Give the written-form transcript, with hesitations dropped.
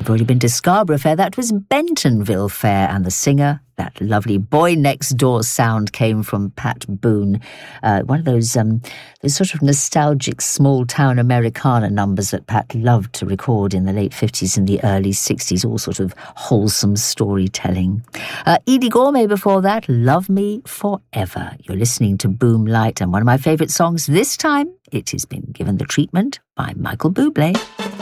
you've already been to Scarborough Fair, that was Bentonville Fair, and the singer, that lovely Boy Next Door sound, came from Pat Boone. One of those sort of nostalgic small-town Americana numbers that Pat loved to record in the late 50s and the early 60s, all sort of wholesome storytelling. Edie Gourmet before that, Love Me Forever. You're listening to Boom Light, and one of my favourite songs this time, it has been given the treatment by Michael Bublé.